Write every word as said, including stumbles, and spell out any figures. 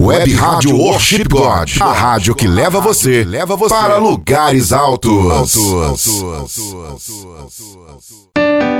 Web Rádio Worship God, a rádio que leva você, leva você para lugares altos.